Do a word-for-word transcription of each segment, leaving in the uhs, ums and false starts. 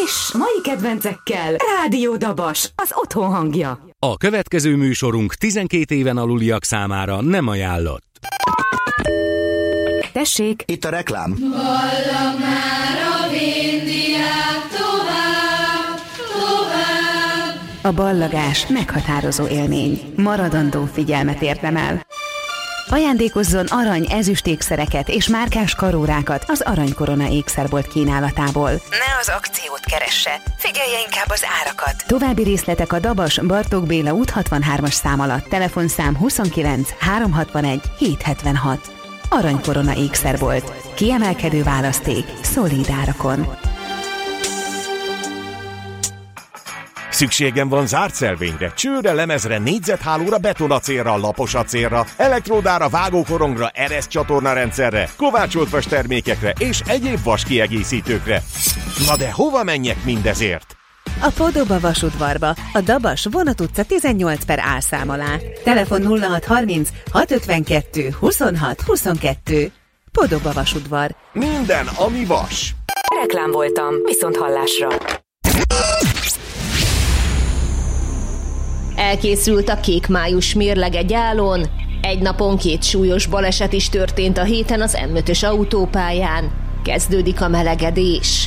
és mai kedvencekkel Rádió Dabas, az otthon hangja. A következő műsorunk tizenkét éven aluliak számára nem ajánlott. Tessék! Itt a reklám. Ballag már a vindiák tovább, tovább. A ballagás meghatározó élmény. Maradandó figyelmet érdemel. Ajándékozzon arany, ezüst ékszereket és márkás karórákat az Aranykorona ékszerbolt kínálatából. Ne az akciót keresse, figyelje inkább az árakat. További részletek a Dabas Bartók Béla út hatvanhármas szám alatt. Telefonszám huszonkilenc háromszázhatvanegy hétszázhetvenhat. Aranykorona ékszerbolt. Kiemelkedő választék, szolíd árakon. Szükségem van zárt szelvényre, csőre, lemezre, négyzethálóra, betonacélra, laposacélra, elektródára, vágókorongra, ereszcsatornarendszerre, kovácsolt vas termékekre és egyéb vas kiegészítőkre. Na de hova menjek mindezért? A Podoba vasudvarba, a Dabas Vonat utca tizennyolc per A szám alá. Telefon nulla hat harminc hat ötvenkettő huszonhat huszonkettő. Podoba vasudvar. Minden, ami vas. Reklám voltam, viszont hallásra. Elkészült a kék május mérlege gyálon, egy napon két súlyos baleset is történt a héten az M ötös autópályán. Kezdődik a melegedés.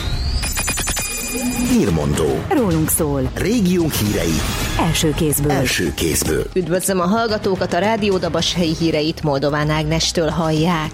Hírmondó. Rólunk szól. Régiónk hírei. Első kézből. Első kézből. Üdvözlöm a hallgatókat, a Rádió Dabas helyi híreit Moldován Ágnestől hallják.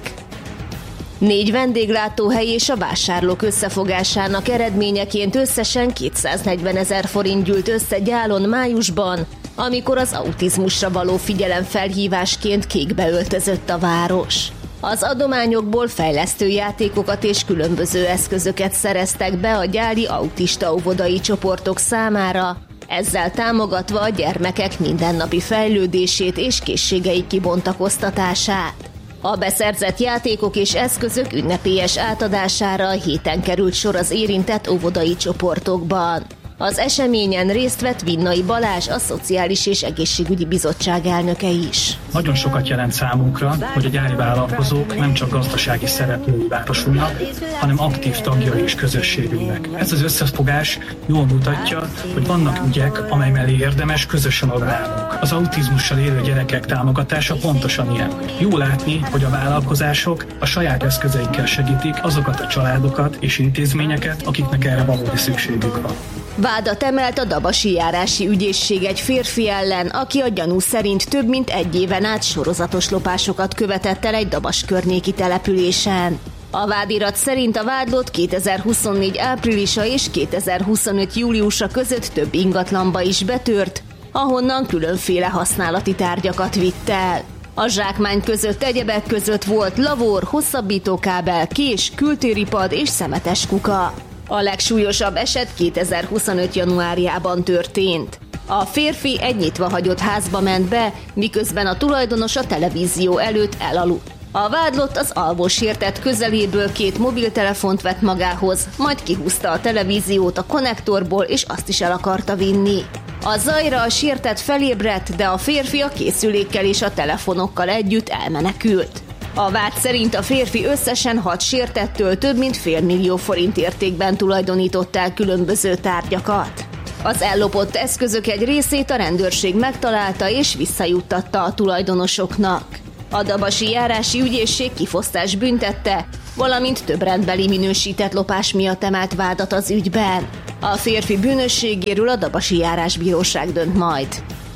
Négy vendéglátóhely és a vásárlók összefogásának eredményeként összesen kétszáznegyvenezer forint gyűlt össze gyálon májusban, amikor az autizmusra való figyelemfelhívásként kékbe öltözött a város. Az adományokból fejlesztő játékokat és különböző eszközöket szereztek be a gyáli autista óvodai csoportok számára, ezzel támogatva a gyermekek mindennapi fejlődését és készségei kibontakoztatását. A beszerzett játékok és eszközök ünnepélyes átadására a héten került sor az érintett óvodai csoportokban. Az eseményen részt vett Vinnai Balázs, a Szociális és Egészségügyi Bizottság elnöke is. Nagyon sokat jelent számunkra, hogy a gyári vállalkozók nem csak gazdasági szereplői városunknak, hanem aktív tagjai is közösségünknek. Ez az összefogás jól mutatja, hogy vannak ügyek, amely mellé érdemes közösen odaállnunk. Az autizmussal élő gyerekek támogatása pontosan ilyen. Jó látni, hogy a vállalkozások a saját eszközeikkel segítik azokat a családokat és intézményeket, akiknek erre valódi szükségük van. Vádat emelt a dabasi járási ügyészség egy férfi ellen, aki a gyanú szerint több mint egy éven át sorozatos lopásokat követett el egy Dabas környéki településen. A vádirat szerint a vádlott kétezer-huszonnégy áprilisa és kétezer-huszonöt júliusa között több ingatlanba is betört, ahonnan különféle használati tárgyakat vitt el. A zsákmány között egyebek között volt lavor, hosszabbítókábel, kés, kültéripad és szemetes kuka. A legsúlyosabb eset kétezer-huszonöt januárjában történt. A férfi egy nyitva hagyott házba ment be, miközben a tulajdonos a televízió előtt elaludt. A vádlott az alvósértett közeléből két mobiltelefont vett magához, majd kihúzta a televíziót a konnektorból, és azt is el akarta vinni. A zajra a sértett felébredt, de a férfi a készülékkel és a telefonokkal együtt elmenekült. A vád szerint a férfi összesen hat sértettől több mint fél millió forint értékben tulajdonított el különböző tárgyakat. Az ellopott eszközök egy részét a rendőrség megtalálta és visszajuttatta a tulajdonosoknak. A dabasi járási ügyészség kifosztás büntette, valamint több rendbeli minősített lopás miatt emelt vádat az ügyben. A férfi bűnösségéről a dabasi járásbíróság dönt majd.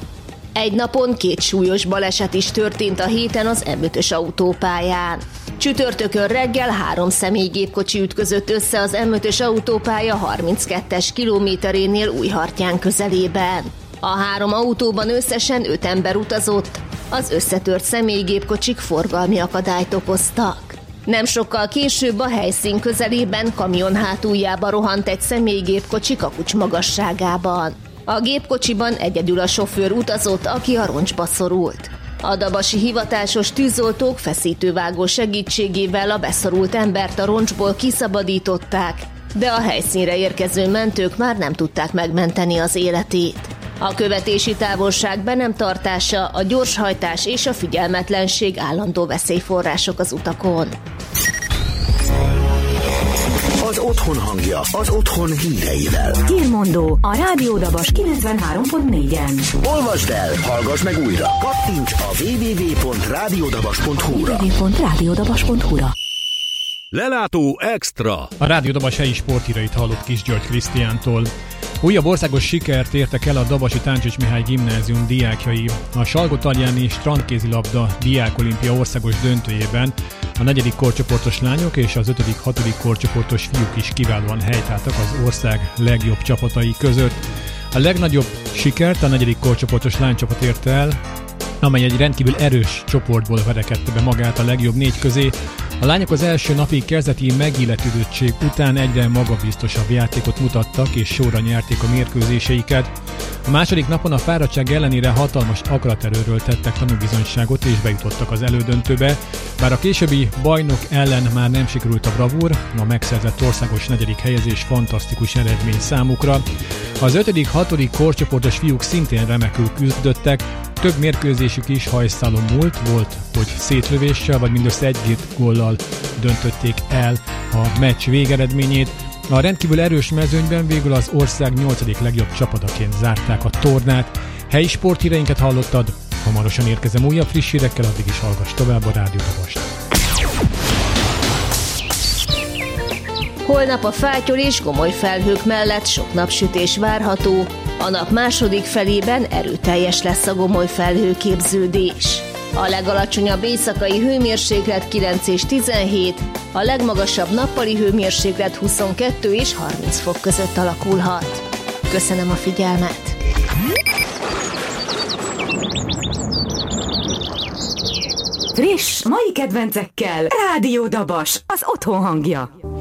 Egy napon két súlyos baleset is történt a héten az M ötös autópályán. Csütörtökön reggel három személygépkocsi ütközött össze az M ötös autópálya harminckettes kilométerénél Újhartyán közelében. A három autóban összesen öt ember utazott, az összetört személygépkocsik forgalmi akadályt okoztak. Nem sokkal később a helyszín közelében kamion hátuljába rohant egy személygépkocsi kapucs magasságában. A gépkocsiban egyedül a sofőr utazott, aki a roncsba szorult. A dabasi hivatásos tűzoltók feszítővágó segítségével a beszorult embert a roncsból kiszabadították, de a helyszínre érkező mentők már nem tudták megmenteni az életét. A követési távolság be nem tartása, a gyorshajtás és a figyelmetlenség állandó veszélyforrások az utakon. Az otthon hangja, az otthon híreivel. Hírmondó a Rádió Dabas kilencvenhárom pont négyen. Olvasd el, hallgass meg újra. Kattints a double-u double-u double-u pont rádiódabas pont hu-ra. double-u double-u double-u pont rádiódabas pont hu-ra. Lelátó Extra. A Rádió Dabas helyi sporthírait hallott Kis György Krisztiántól. Újabb országos sikert értek el a Dabasi Táncsics Mihály Gimnázium diákjai. A Salgótarjáni strandkézilabda diákolimpia országos döntőjében a negyedik korcsoportos lányok és az ötödik-hatodik korcsoportos fiúk is kiválóan helytáltak az ország legjobb csapatai között. A legnagyobb sikert a negyedik korcsoportos lánycsapat érte el, amely egy rendkívül erős csoportból verekedte be magát a legjobb négy közé. A lányok az első napi kezdeti megilletődöttség után egyre magabiztosabb játékot mutattak és sorra nyerték a mérkőzéseiket. A második napon a fáradtság ellenére hatalmas akaraterőről tettek tanúbizonyságot és bejutottak az elődöntőbe. Bár a későbbi bajnok ellen már nem sikerült a bravúr, a megszerzett országos negyedik helyezés fantasztikus eredmény számukra. Az ötödik-hatodik korcsoportos fiúk szintén remekül küzdöttek, több mérkőzésük is hajszálon múlt, volt, hogy szétlövéssel vagy mindössze egy góllal döntötték el a meccs végeredményét. A rendkívül erős mezőnyben végül az ország nyolcadik legjobb csapataként zárták a tornát. Helyi sporthíreinket hallottad, hamarosan érkezem újabb friss hírekkel, addig is hallgass tovább a Rádió Dabast. Holnap a fátyol és gomoly felhők mellett sok napsütés várható, a nap második felében erőteljes lesz a gomoly felhőképződés. A legalacsonyabb éjszakai hőmérséklet kilenc és tizenhét, a legmagasabb nappali hőmérséklet huszonkettő és harminc fok között alakulhat. Köszönöm a figyelmet! Friss, mai kedvencekkel Rádió Dabas, az otthon hangja.